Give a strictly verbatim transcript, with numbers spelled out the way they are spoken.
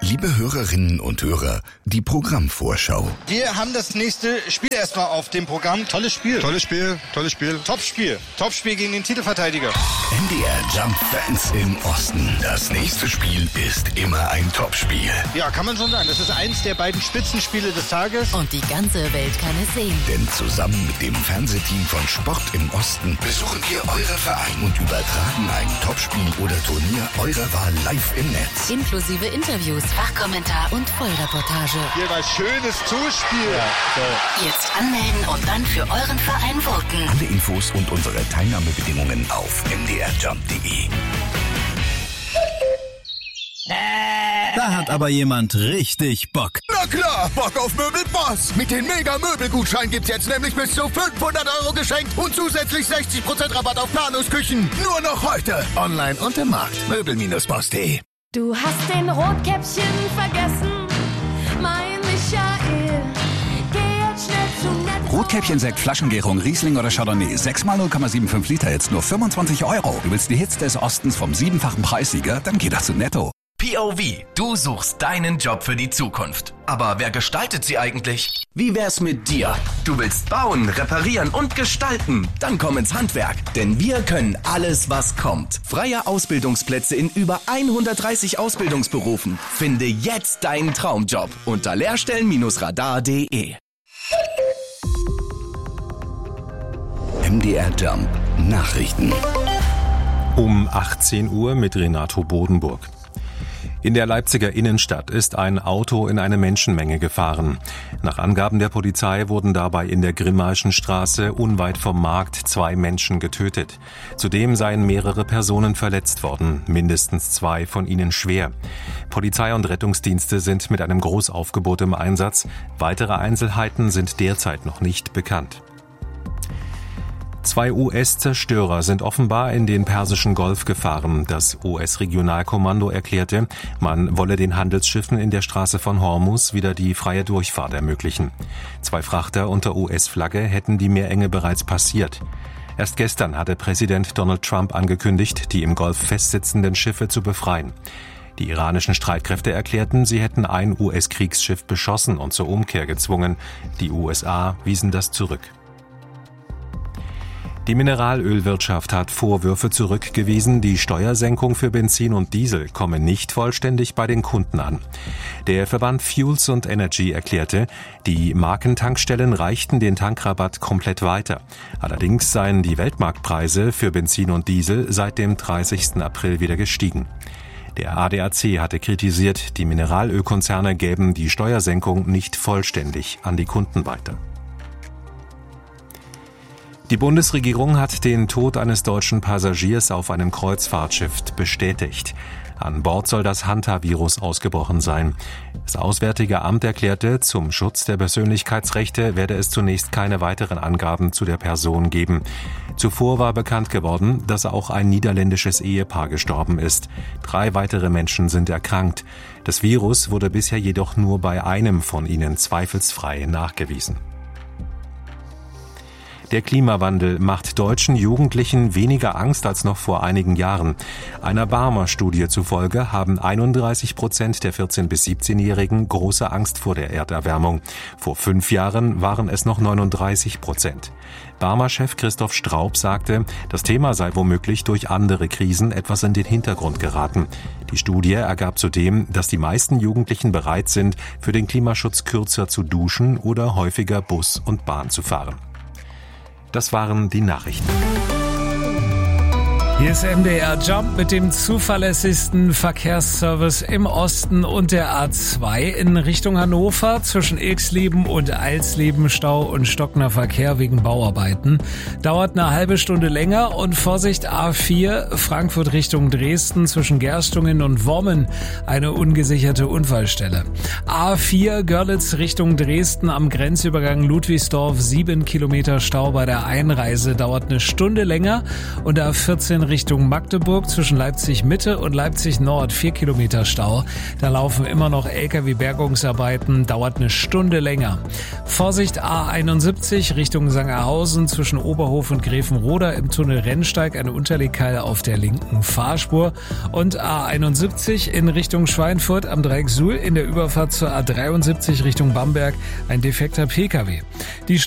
Liebe Hörerinnen und Hörer, die Programmvorschau. Wir haben das nächste Spiel erstmal auf dem Programm. Tolles Spiel. Tolles Spiel, tolles Spiel. Top-Spiel. Top-Spiel gegen den Titelverteidiger. N D R Jump Fans im Osten. Das nächste Spiel ist immer ein Topspiel. Ja, kann man schon sagen. Das ist eins der beiden Spitzenspiele des Tages. Und die ganze Welt kann es sehen. Denn zusammen mit dem Fernsehteam von Sport im Osten besuchen wir eure Verein und übertragen ein Topspiel oder Turnier eurer Wahl live im Netz. Inklusive Interviews, Fachkommentar und Vollreportage. Hier war schönes Zuspiel. Ja, so. Jetzt anmelden und dann für euren Verein voten. Alle Infos und unsere Teilnahmebedingungen auf n d r jump punkt d e. Da hat aber jemand richtig Bock. Na klar, Bock auf Möbelboss. Mit den Mega-Möbelgutschein gibt's jetzt nämlich bis zu fünfhundert Euro geschenkt und zusätzlich sechzig Prozent Rabatt auf Planungsküchen. Nur noch heute. Online und im Markt. Möbel Bindestrich boss punkt d e. Du hast den Rotkäppchen vergessen, mein Michael. Geh jetzt schnell zu Netto. Rotkäppchen, Sekt, Flaschengärung, Riesling oder Chardonnay. sechs mal null Komma fünfundsiebzig Liter, jetzt nur fünfundzwanzig Euro. Du willst die Hits des Ostens vom siebenfachen Preissieger? Dann geh doch zu Netto. P O V. Du suchst deinen Job für die Zukunft. Aber wer gestaltet sie eigentlich? Wie wär's mit dir? Du willst bauen, reparieren und gestalten? Dann komm ins Handwerk, denn wir können alles, was kommt. Freie Ausbildungsplätze in über hundertdreißig Ausbildungsberufen. Finde jetzt deinen Traumjob unter lehrstellen Radar punkt de. M D R Jump Nachrichten. Um achtzehn Uhr mit Renato Bodenburg. In der Leipziger Innenstadt ist ein Auto in eine Menschenmenge gefahren. Nach Angaben der Polizei wurden dabei in der Grimmaischen Straße unweit vom Markt zwei Menschen getötet. Zudem seien mehrere Personen verletzt worden, mindestens zwei von ihnen schwer. Polizei und Rettungsdienste sind mit einem Großaufgebot im Einsatz. Weitere Einzelheiten sind derzeit noch nicht bekannt. Zwei U S-Zerstörer sind offenbar in den Persischen Golf gefahren. Das U S-Regionalkommando erklärte, man wolle den Handelsschiffen in der Straße von Hormuz wieder die freie Durchfahrt ermöglichen. Zwei Frachter unter U S-Flagge hätten die Meerenge bereits passiert. Erst gestern hatte Präsident Donald Trump angekündigt, die im Golf festsitzenden Schiffe zu befreien. Die iranischen Streitkräfte erklärten, sie hätten ein U S-Kriegsschiff beschossen und zur Umkehr gezwungen. Die U S A wiesen das zurück. Die Mineralölwirtschaft hat Vorwürfe zurückgewiesen, die Steuersenkung für Benzin und Diesel komme nicht vollständig bei den Kunden an. Der Verband Fuels and Energy erklärte, die Markentankstellen reichten den Tankrabatt komplett weiter. Allerdings seien die Weltmarktpreise für Benzin und Diesel seit dem dreißigsten April wieder gestiegen. Der A D A C hatte kritisiert, die Mineralölkonzerne gäben die Steuersenkung nicht vollständig an die Kunden weiter. Die Bundesregierung hat den Tod eines deutschen Passagiers auf einem Kreuzfahrtschiff bestätigt. An Bord soll das Hantavirus ausgebrochen sein. Das Auswärtige Amt erklärte, zum Schutz der Persönlichkeitsrechte werde es zunächst keine weiteren Angaben zu der Person geben. Zuvor war bekannt geworden, dass auch ein niederländisches Ehepaar gestorben ist. Drei weitere Menschen sind erkrankt. Das Virus wurde bisher jedoch nur bei einem von ihnen zweifelsfrei nachgewiesen. Der Klimawandel macht deutschen Jugendlichen weniger Angst als noch vor einigen Jahren. Einer Barmer-Studie zufolge haben einunddreißig Prozent der vierzehn- bis siebzehnjährigen große Angst vor der Erderwärmung. Vor fünf Jahren waren es noch neununddreißig Prozent. Barmer-Chef Christoph Straub sagte, das Thema sei womöglich durch andere Krisen etwas in den Hintergrund geraten. Die Studie ergab zudem, dass die meisten Jugendlichen bereit sind, für den Klimaschutz kürzer zu duschen oder häufiger Bus und Bahn zu fahren. Das waren die Nachrichten. Hier ist M D R Jump mit dem zuverlässigsten Verkehrsservice im Osten und der A zwei in Richtung Hannover zwischen Ilksleben und Eilsleben Stau und stockender Verkehr wegen Bauarbeiten. Dauert eine halbe Stunde länger und Vorsicht A vier Frankfurt Richtung Dresden zwischen Gerstungen und Wommen eine ungesicherte Unfallstelle. A vier Görlitz Richtung Dresden am Grenzübergang Ludwigsdorf sieben Kilometer Stau bei der Einreise dauert eine Stunde länger und A vierzehn Richtung Magdeburg zwischen Leipzig Mitte und Leipzig Nord vier Kilometer Stau. Da laufen immer noch L K W-Bergungsarbeiten, dauert eine Stunde länger. Vorsicht A einundsiebzig Richtung Sangerhausen zwischen Oberhof und Grevenroda im Tunnel Rennsteig eine Unterlegkeile auf der linken Fahrspur. Und A einundsiebzig in Richtung Schweinfurt am Dreieck Suhl in der Überfahrt zur A dreiundsiebzig Richtung Bamberg ein defekter Pkw. Die